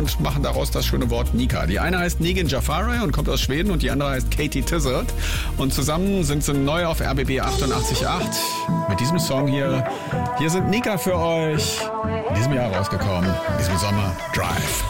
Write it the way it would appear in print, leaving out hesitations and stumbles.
und machen daraus das schöne Wort Nika. Die eine heißt Negin Jafari und kommt aus Schweden und die andere heißt Katie Tizzard. Und zusammen sind sie neu auf RBB 88.8 mit diesem Song hier. Hier sind Nika für euch. In diesem Jahr rausgekommen, in diesem Sommer, Drive.